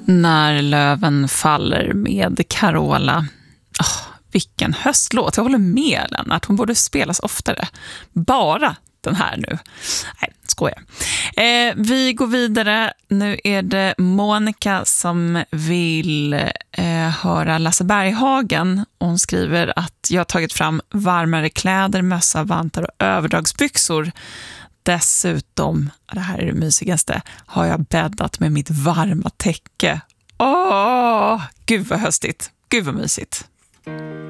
När löven faller med Carola. Vilken höstlåt. Jag håller med Lennart. Hon borde spelas oftare. Bara den här nu. Nej, skojar. Vi går vidare. Nu är det Monica som vill höra Lasse Berghagen. Hon skriver att jag har tagit fram varmare kläder, mössa, vantar och överdragsbyxor. Dessutom, det här är det mysigaste, har jag bäddat med mitt varma täcke. Gud vad höstigt. Gud vad mysigt.